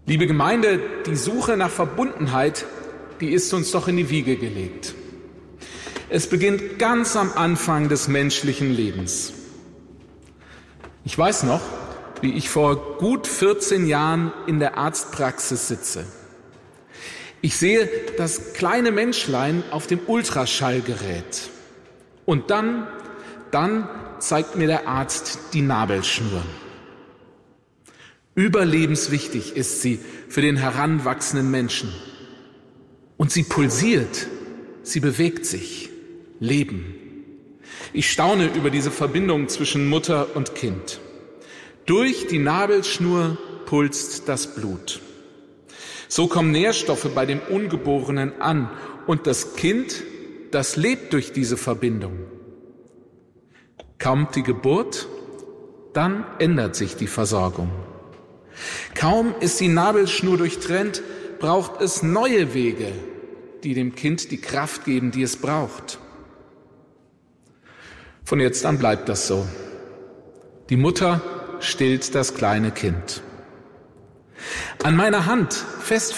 Liebe Gemeinde, die Suche nach Verbundenheit, die ist uns doch in die Wiege gelegt. Es beginnt ganz am Anfang des menschlichen Lebens. Ich weiß noch, wie ich vor gut 14 Jahren in der Arztpraxis sitze. Ich sehe das kleine Menschlein auf dem Ultraschallgerät. Und dann zeigt mir der Arzt die Nabelschnur. Überlebenswichtig ist sie für den heranwachsenden Menschen. Und sie pulsiert, sie bewegt sich. Leben. Ich staune über diese Verbindung zwischen Mutter und Kind. Durch die Nabelschnur pulst das Blut. So kommen Nährstoffe bei dem Ungeborenen an und das Kind, das lebt durch diese Verbindung. Kaum die Geburt, dann ändert sich die Versorgung. Kaum ist die Nabelschnur durchtrennt, braucht es neue Wege, die dem Kind die Kraft geben, die es braucht. Von jetzt an bleibt das so. Die Mutter stillt das kleine Kind. An meiner Hand, fest